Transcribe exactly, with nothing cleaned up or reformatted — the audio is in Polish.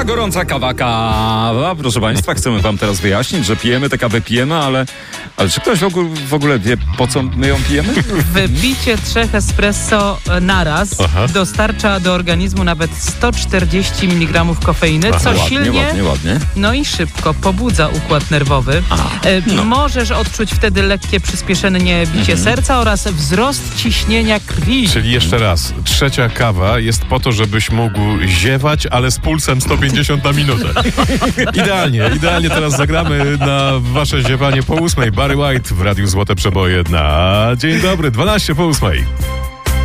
gorąca kawa, kawa. Proszę Państwa, chcemy Wam teraz wyjaśnić, że pijemy tę kawę, pijemy, ale, ale czy ktoś w ogóle, w ogóle wie, po co my ją pijemy? Wypicie trzech espresso naraz Aha. dostarcza do organizmu nawet sto czterdzieści miligramów kofeiny, Aha, co ładnie, silnie, ładnie, ładnie. no i szybko pobudza układ nerwowy. E, no. Możesz odczuć wtedy lekkie przyspieszenie bicie Mhm. serca oraz wzrost ciśnienia krwi. Czyli jeszcze raz, trzecia kawa jest po to, żebyś mógł ziewać, ale z pulsem sto pięćdziesiąt na minutę. Idealnie, idealnie teraz zagramy na wasze ziewanie po ósmej. Barry White w Radiu Złote Przeboje na dzień dobry, dwanaście po ósmej.